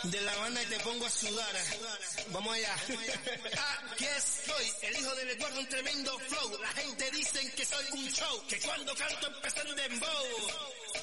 de La Habana y te pongo a sudar. Vamos allá. Aquí estoy, el hijo del Eduardo, un tremendo flow. La gente dicen que soy un show, que cuando canto empezó el dembow.